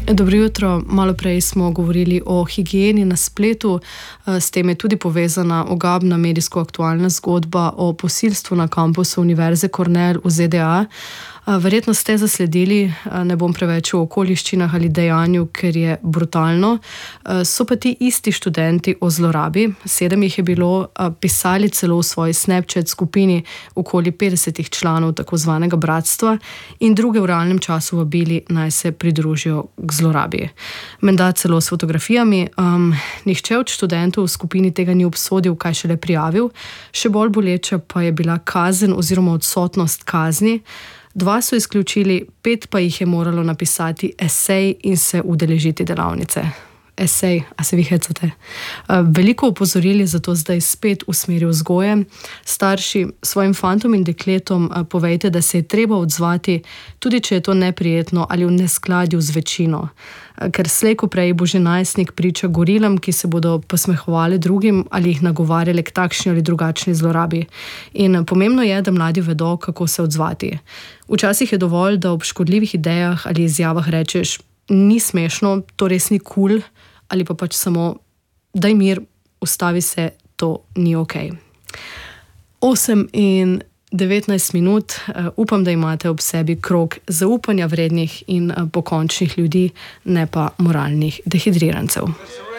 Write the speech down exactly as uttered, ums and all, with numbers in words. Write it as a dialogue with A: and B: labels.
A: Dobro jutro. Malo prej smo govorili o higieni na spletu. S tem je tudi povezana ogabna medijsko aktualna zgodba o posilstvu na kampusu Univerze Cornell v Z D A. Verjetno ste zasledili, ne bom preveč v okoliščinah ali dejanju, ker je brutalno. So pa ti isti študenti o zlorabi, sedem jih je bilo, pisali celo v svoji Snapchat skupini okoli petdesetih članov tako zvanega bratstva in druge v realnem času vabili, naj se pridružijo k zlorabi. Menda celo s fotografijami. Um, nihče od študentov v skupini tega ni obsodil, kaj šele prijavil. Še bolj boleča pa je bila kazen oziroma odsotnost kazni. Dva so izključili, pet pa jih je moralo napisati esej in se udeležiti delavnice. Esej, a se vi hecate? Veliko opozorili zato zdaj spet v smeri vzgoje. Starši svojim fantom in dekletom povejte, da se je treba odzvati, tudi če je to neprijetno ali v neskladju z večino. Ker slej ko prej bo že najstnik priča gorilam, ki se bodo posmehovali drugim ali jih nagovarjali k takšni ali drugačni zlorabi. In pomembno je, da mladi vedo, kako se odzvati. Včasih je dovolj, da ob škodljivih idejah ali izjavah rečeš, ni smešno, to res ni kul, ali pa pač samo, daj mir, ustavi se, to ni okej. Osem in devetnajst minut, upam, da imate ob sebi krog zaupanja vrednih in pokončnih ljudi, ne pa moralnih dehidrirancev.